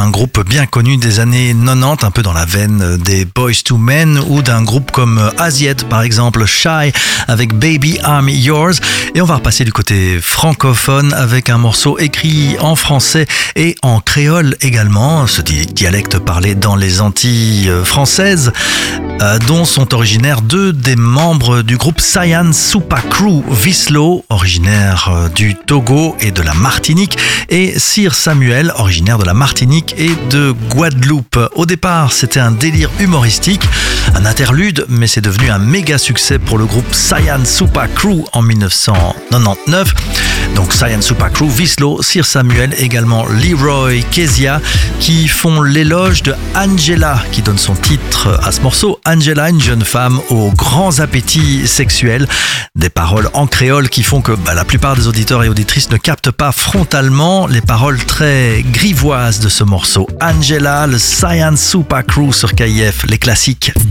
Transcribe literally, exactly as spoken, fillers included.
un groupe bien connu des années quatre-vingt-dix, un peu dans la veine des Boyz two Men ou d'un groupe comme Asiette par exemple, Shy avec Baby I'm Yours. Et on va repasser du côté francophone avec un morceau écrit en français et en créole également, ce dialecte parlé dans les Antilles françaises, euh, dont sont originaires deux des membres du groupe Sayan Supa Crew, Vislo, originaire du Togo et de la Martinique, et Sir Samuel, originaire de la Martinique et de Guadeloupe. Au départ, c'était un délire humoristique, un interlude, mais c'est devenu un méga succès pour le groupe Sayan Supa Crew en dix-neuf cent quatre-vingt-dix-neuf. Donc Sayan Supa Crew, Vislo, Sir Samuel, également Leroy Kezia, qui font l'éloge de Angela, qui donne son titre à ce morceau. Angela, une jeune femme aux grands appétits sexuels. Des paroles en créole qui font que bah, la plupart des auditeurs et auditrices ne captent pas frontalement les paroles très grivoises de ce morceau. Angela, le Sayan Supa Crew sur K I F, les classiques.